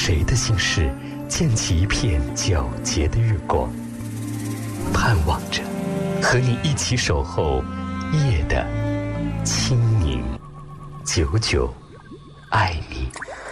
谁的心事溅起一片皎洁的月光，盼望着和你一起守候夜的清宁。久久爱你。